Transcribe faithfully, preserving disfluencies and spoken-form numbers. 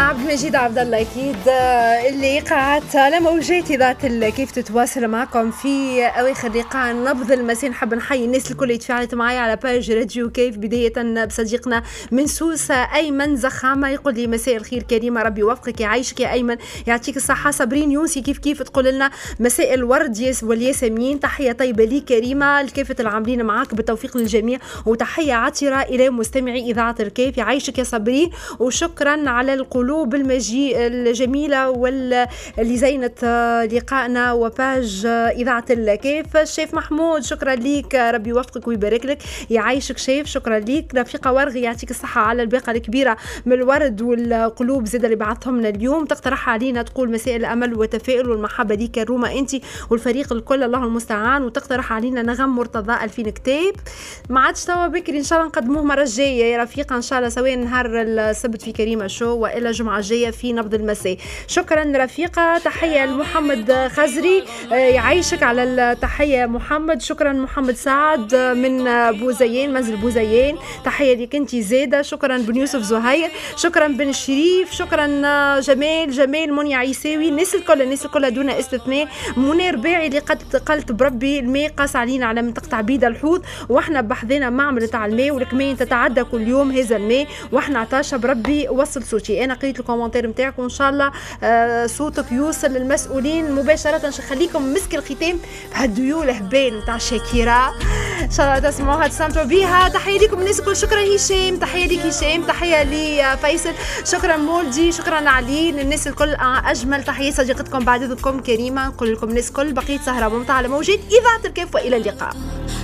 عبد المجيد عبد الله اكيد اللي قعدت على موجات اذاعه كيف تتواصل معكم في اواخر لقاء نبض المساء. نحب نحيي الناس الكل اللي تفاعلت معايا على باج راديو كيف، بدايه بصديقنا من سوسه ايمن زخامه يقول لي مساء الخير كريمه، ربي يوفقك يعيشك يا ايمن يعطيك الصحه. صابرين يونسي كيف كيف تقول لنا مساء الورد ياس والياسمين، تحيه طيبه لي كريمه لكافه العاملين معاك بالتوفيق للجميع، وتحيه عطره الى مستمعي اذاعه الكيف يعيشك يا صابرين، وشكرا على القلوب المجي الجميله واللي زينت لقائنا وباج اذاعه الكيف. الشيف محمود شكرا ليك، ربي يوفقك ويبارك لك يعيشك شيف، شكرا ليك. رفيقه ورغي يعطيك الصحه على الباقه الكبيره من الورد والقلوب زاد اللي بعثهم لنا اليوم. تقترح علينا تقول مساء الامل والتفاؤل والمحبه ليك الروما انت والفريق الكل الله المستعان، وتقترح علينا نغم مرتضى ألفين كتاب. ما عادش توا بكري ان شاء الله نقدموه مره الجايه يا رفيقه ان شاء الله، سواء نهار السبت في كريمه شو والا الجمعه الجايه في نبض المساء. شكرا رفيقه، تحيه لمحمد خزري يعيشك على التحيه محمد. شكرا محمد سعد من بوزيين منزل بوزيين، تحيه لك انت زاده. شكرا بن يوسف زهير، شكرا بن شريف، شكرا جمال جمال منى عيساوي، الناس الكل الناس الكل دون استثناء. منى رباعي اللي قد قلت بربي الماء قاس علينا على منطقه عبيد الحوض، واحنا بحذنا معمل تاع الماء والكمين تتعدى كل يوم هذا الماء، واحنا عطاشة بربي وصل صوتي. انا قريت الكومنتير نتاعكم وان شاء الله آه صوتك يوصل للمسؤولين مباشره. نخليكم مسك الختام بهالديول الهبال نتاع شاكيرا ان شاء الله تسمعوها تستمتعوا بيها. تحيه لكم الناس الكل، شكرا هشام، تحيه لك هشام، تحيه لي فيصل، شكرا مولدي، شكرا علي، الناس الكل اجمل تحيه صديقتكم بعد اذنكم كريمه. نقول لكم الناس الكل بقيت سهره ممتعه على موجات اذاعه الكيف والى اللقاء.